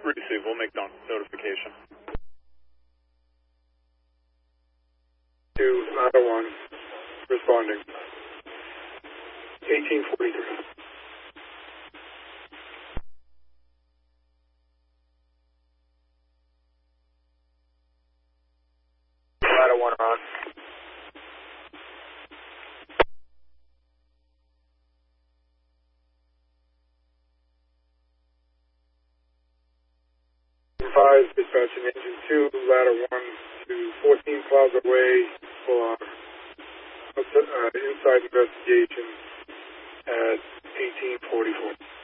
Receive, we'll make notification. To Ladder 1, responding. 1843. Ladder 1 on. Dispatching engine 2, ladder 1 to 14 Plaza Way for inside investigation at 1844.